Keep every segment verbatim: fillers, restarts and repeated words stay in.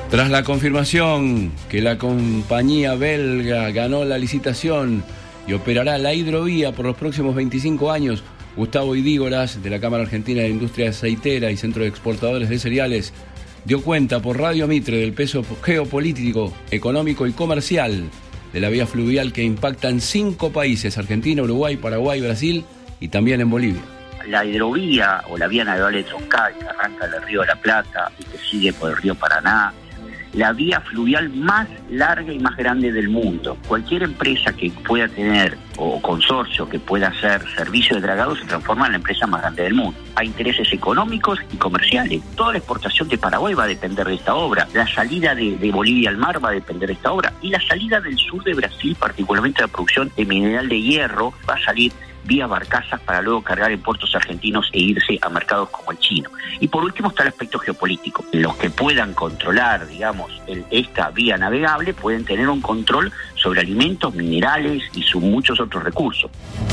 Tras la confirmación que la compañía belga ganó la licitación y operará la hidrovía por los próximos veinticinco años, Gustavo Idígoras, de la Cámara Argentina de Industria Aceitera y Centro de Exportadores de Cereales, dio cuenta por Radio Mitre del peso geopolítico, económico y comercial de la vía fluvial que impacta en cinco países: Argentina, Uruguay, Paraguay, Brasil y también en Bolivia. La hidrovía o la vía navegable troncal que arranca del río de la Plata y que sigue por el río Paraná, la vía fluvial más larga y más grande del mundo. Cualquier empresa que pueda tener, o consorcio que pueda hacer servicio de dragado, se transforma en la empresa más grande del mundo. Hay intereses económicos y comerciales. Toda la exportación de Paraguay va a depender de esta obra. La salida de, de Bolivia al mar va a depender de esta obra. Y la salida del sur de Brasil, particularmente la producción de mineral de hierro, va a salir vía barcazas para luego cargar en puertos argentinos e irse a mercados como el chino. Y por último está el aspecto geopolítico. Los que puedan controlar, digamos, el, esta vía navegable pueden tener un control sobre alimentos, minerales y sus muchos otros recursos.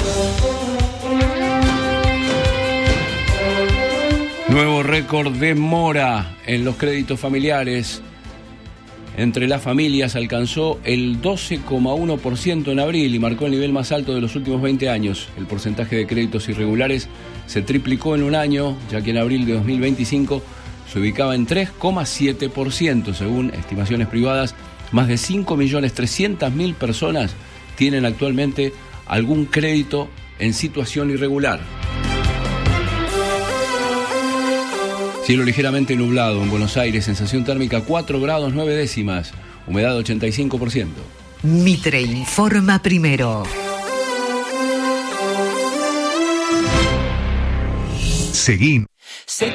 Nuevo récord de mora en los créditos familiares. Entre las familias alcanzó el doce coma uno por ciento en abril y marcó el nivel más alto de los últimos veinte años. El porcentaje de créditos irregulares se triplicó en un año, ya que en abril de dos mil veinticinco se ubicaba en tres coma siete por ciento. Según estimaciones privadas, más de cinco millones trescientas mil personas tienen actualmente algún crédito en situación irregular. Cielo ligeramente nublado en Buenos Aires, sensación térmica cuatro grados nueve décimas, humedad ochenta y cinco por ciento. Mitre informa primero. Seguí